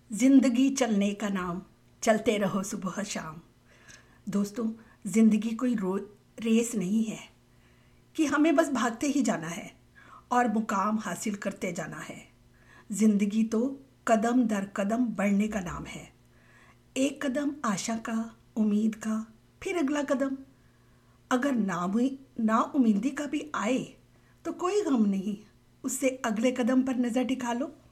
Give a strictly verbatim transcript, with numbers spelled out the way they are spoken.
जिंदगी चलने का नाम, चलते रहो सुबह शाम। दोस्तों, जिंदगी कोई रो रेस नहीं है कि हमें बस भागते ही जाना है और मुकाम हासिल करते जाना है। जिंदगी तो कदम दर कदम बढ़ने का नाम है। एक कदम आशा का, उम्मीद का, फिर अगला कदम। अगर ना ना उम्मीदी का भी आए तो कोई गम नहीं, उससे अगले कदम पर नज़र टिका लो।